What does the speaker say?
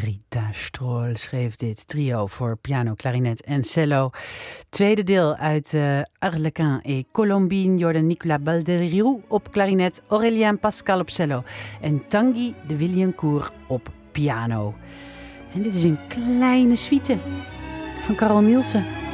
Rita Strohl schreef dit trio voor piano, klarinet en cello. Tweede deel uit Arlequin et Colombine, Jordan Nicolas Balderirou op klarinet, Aurélien Pascal op cello en Tanguy de Villencourt op piano. En dit is een kleine suite van Carl Nielsen.